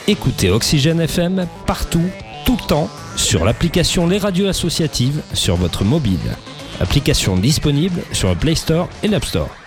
Écoutez Oxygène FM partout, tout le temps, sur l'application Les Radios Associatives sur votre mobile. Application disponible sur le Play Store et l'App Store.